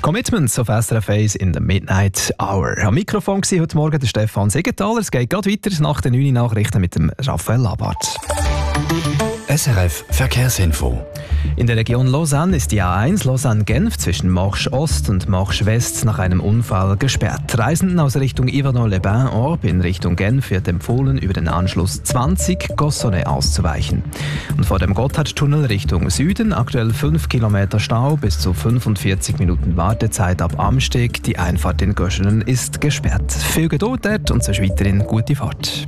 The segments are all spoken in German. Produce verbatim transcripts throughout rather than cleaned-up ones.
Commitments auf S R F eins in der Midnight Hour. Am Mikrofon war heute Morgen der Stefan Siegenthaler. Es geht gerade weiter nach den neun Nachrichten mit dem Raphael Labart. S R F Verkehrsinfo. In der Region Lausanne ist die A eins Lausanne-Genf zwischen Marche Ost und Marche West nach einem Unfall gesperrt. Reisenden aus Richtung Yverdon-les-Bains-Orb in Richtung Genf wird empfohlen, über den Anschluss zwanzig Gossonay auszuweichen. Und vor dem Gotthardtunnel Richtung Süden aktuell fünf Kilometer Stau, bis zu fünfundvierzig Minuten Wartezeit ab Amsteg. Die Einfahrt in Göschenen ist gesperrt. Viel Geduld dort und so weiterhin gute Fahrt.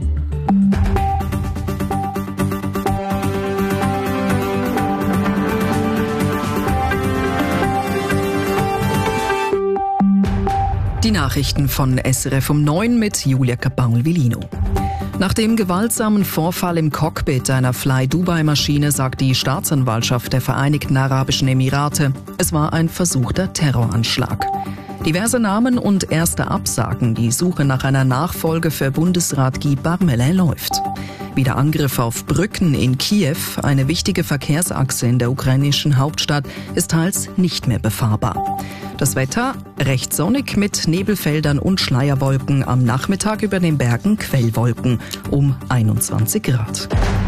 Die Nachrichten von S R F um neun mit Julia Capaul-Vilino. Nach dem gewaltsamen Vorfall im Cockpit einer Fly-Dubai-Maschine sagt die Staatsanwaltschaft der Vereinigten Arabischen Emirate, es war ein versuchter Terroranschlag. Diverse Namen und erste Absagen, die Suche nach einer Nachfolge für Bundesrat Guy Parmelin läuft. Wie der Angriff auf Brücken in Kiew, eine wichtige Verkehrsachse in der ukrainischen Hauptstadt, ist teils nicht mehr befahrbar. Das Wetter recht sonnig mit Nebelfeldern und Schleierwolken, am Nachmittag über den Bergen Quellwolken um einundzwanzig Grad.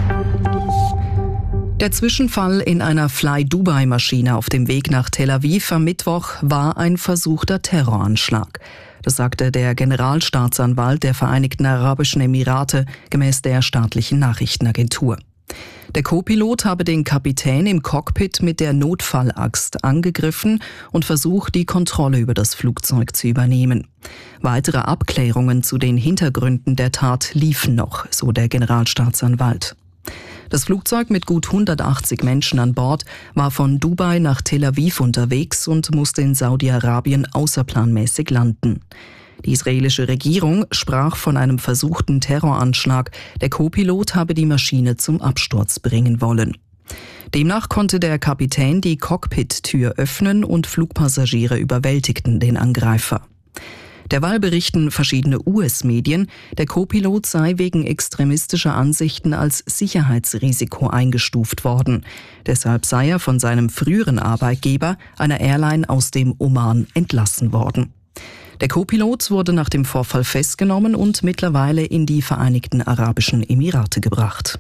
Der Zwischenfall in einer Fly-Dubai-Maschine auf dem Weg nach Tel Aviv am Mittwoch war ein versuchter Terroranschlag. Das sagte der Generalstaatsanwalt der Vereinigten Arabischen Emirate gemäß der staatlichen Nachrichtenagentur. Der Co-Pilot habe den Kapitän im Cockpit mit der Notfallaxt angegriffen und versucht, die Kontrolle über das Flugzeug zu übernehmen. Weitere Abklärungen zu den Hintergründen der Tat liefen noch, so der Generalstaatsanwalt. Das Flugzeug mit gut hundertachtzig Menschen an Bord war von Dubai nach Tel Aviv unterwegs und musste in Saudi-Arabien außerplanmäßig landen. Die israelische Regierung sprach von einem versuchten Terroranschlag. Der Co-Pilot habe die Maschine zum Absturz bringen wollen. Demnach konnte der Kapitän die Cockpit-Tür öffnen und Flugpassagiere überwältigten den Angreifer. Derweil berichten verschiedene U S-Medien, der Co-Pilot sei wegen extremistischer Ansichten als Sicherheitsrisiko eingestuft worden. Deshalb sei er von seinem früheren Arbeitgeber, einer Airline aus dem Oman, entlassen worden. Der Co-Pilot wurde nach dem Vorfall festgenommen und mittlerweile in die Vereinigten Arabischen Emirate gebracht.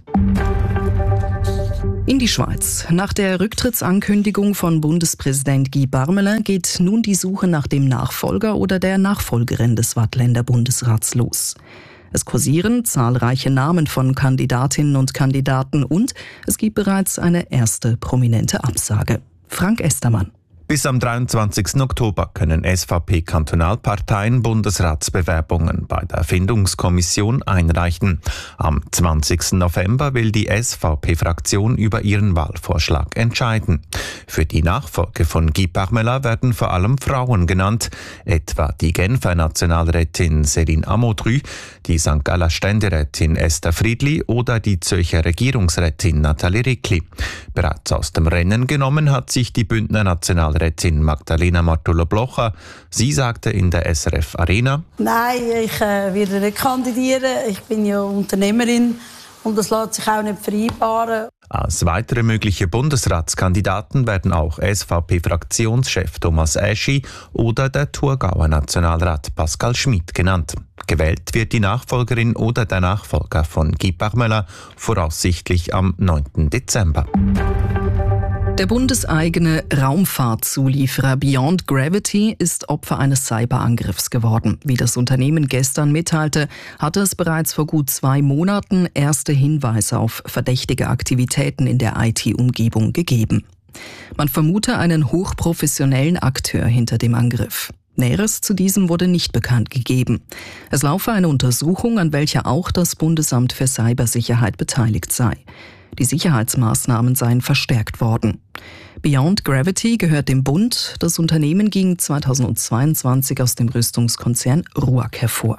In die Schweiz. Nach der Rücktrittsankündigung von Bundespräsident Guy Parmelin geht nun die Suche nach dem Nachfolger oder der Nachfolgerin des Waadtländer Bundesrats los. Es kursieren zahlreiche Namen von Kandidatinnen und Kandidaten und es gibt bereits eine erste prominente Absage. Frank Estermann. Bis am dreiundzwanzigsten Oktober können S V P-Kantonalparteien Bundesratsbewerbungen bei der Findungskommission einreichen. Am zwanzigsten November will die S V P-Fraktion über ihren Wahlvorschlag entscheiden. Für die Nachfolge von Guy Parmelin werden vor allem Frauen genannt, etwa die Genfer Nationalrätin Céline Amodry, die Sankt Galler Ständerätin Esther Friedli oder die Zürcher Regierungsrätin Nathalie Rickli. Bereits aus dem Rennen genommen hat sich die Bündner Nationalrätin Rätin Magdalena Martula-Blocher. Sie sagte in der S R F Arena: Nein, ich äh, werde nicht kandidieren. Ich bin ja Unternehmerin und das lässt sich auch nicht vereinbaren. Als weitere mögliche Bundesratskandidaten werden auch S V P-Fraktionschef Thomas Eschi oder der Thurgauer Nationalrat Pascal Schmidt genannt. Gewählt wird die Nachfolgerin oder der Nachfolger von Guy Parmelin voraussichtlich am neunten Dezember. Der bundeseigene Raumfahrtzulieferer Beyond Gravity ist Opfer eines Cyberangriffs geworden. Wie das Unternehmen gestern mitteilte, hatte es bereits vor gut zwei Monaten erste Hinweise auf verdächtige Aktivitäten in der I T-Umgebung gegeben. Man vermute einen hochprofessionellen Akteur hinter dem Angriff. Näheres zu diesem wurde nicht bekannt gegeben. Es laufe eine Untersuchung, an welcher auch das Bundesamt für Cybersicherheit beteiligt sei. Die Sicherheitsmaßnahmen seien verstärkt worden. Beyond Gravity gehört dem Bund. Das Unternehmen ging zweitausendzweiundzwanzig aus dem Rüstungskonzern RUAG hervor.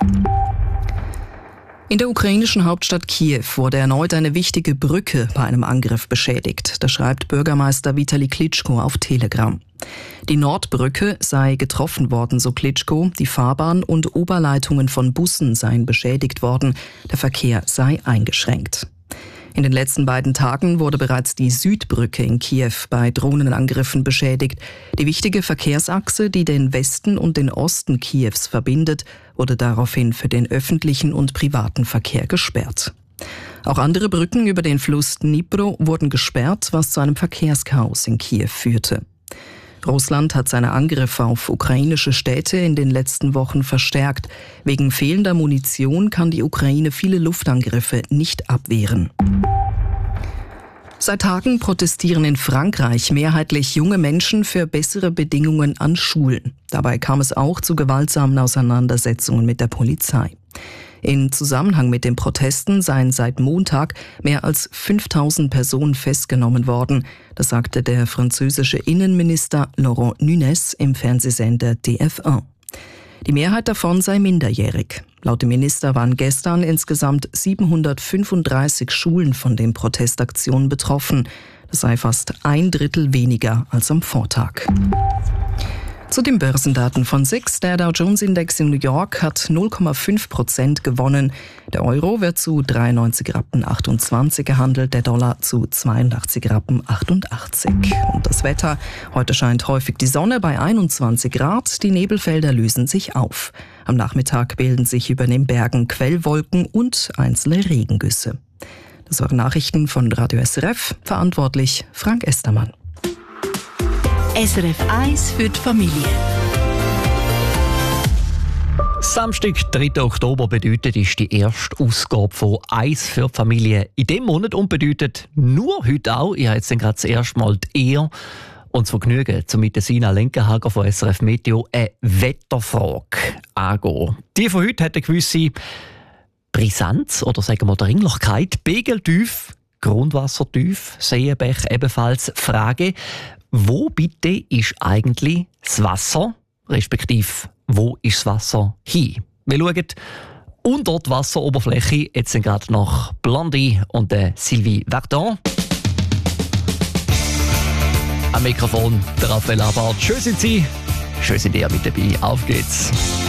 In der ukrainischen Hauptstadt Kiew wurde erneut eine wichtige Brücke bei einem Angriff beschädigt. Das schreibt Bürgermeister Vitali Klitschko auf Telegram. Die Nordbrücke sei getroffen worden, so Klitschko. Die Fahrbahn und Oberleitungen von Bussen seien beschädigt worden. Der Verkehr sei eingeschränkt. In den letzten beiden Tagen wurde bereits die Südbrücke in Kiew bei Drohnenangriffen beschädigt. Die wichtige Verkehrsachse, die den Westen und den Osten Kiews verbindet, wurde daraufhin für den öffentlichen und privaten Verkehr gesperrt. Auch andere Brücken über den Fluss Dnipro wurden gesperrt, was zu einem Verkehrschaos in Kiew führte. Russland hat seine Angriffe auf ukrainische Städte in den letzten Wochen verstärkt. Wegen fehlender Munition kann die Ukraine viele Luftangriffe nicht abwehren. Seit Tagen protestieren in Frankreich mehrheitlich junge Menschen für bessere Bedingungen an Schulen. Dabei kam es auch zu gewaltsamen Auseinandersetzungen mit der Polizei. In Zusammenhang mit den Protesten seien seit Montag mehr als fünftausend Personen festgenommen worden. Das sagte der französische Innenminister Laurent Nunez im Fernsehsender D F eins. Die Mehrheit davon sei minderjährig. Laut dem Minister waren gestern insgesamt siebenhundertfünfunddreißig Schulen von den Protestaktionen betroffen. Das sei fast ein Drittel weniger als am Vortag. Zu den Börsendaten von S I X. Der Dow Jones Index in New York hat null Komma fünf Prozent gewonnen. Der Euro wird zu dreiundneunzig Rappen achtundzwanzig gehandelt, der Dollar zu zweiundachtzig Rappen achtundachtzig. Und das Wetter: Heute scheint häufig die Sonne bei einundzwanzig Grad, die Nebelfelder lösen sich auf. Am Nachmittag bilden sich über den Bergen Quellwolken und einzelne Regengüsse. Das waren Nachrichten von Radio S R F, verantwortlich Frank Estermann. S R F eins für die Familie. Samstag, dritter Oktober, bedeutet, ist die erste Ausgabe von «Eins für die Familie» in diesem Monat und bedeutet nur heute auch, ich habe jetzt gerade das erste Mal die Ehre und das Vergnügen, um mit der Sina Lenkenhager von S R F Meteo eine Wetterfrage angehen. Die von heute hat eine gewisse Brisanz oder sagen wir Dringlichkeit. Pegeltief, Grundwassertief, Seenbach ebenfalls. Frage: Wo bitte ist eigentlich das Wasser, respektive wo ist das Wasser hin? Wir schauen unter die Wasseroberfläche, jetzt sind gerade noch Blondie und äh, Sylvie Vartan. Am Mikrofon der Raphael Abart. Schön sind Sie, schön sind ihr mit dabei. Auf geht's!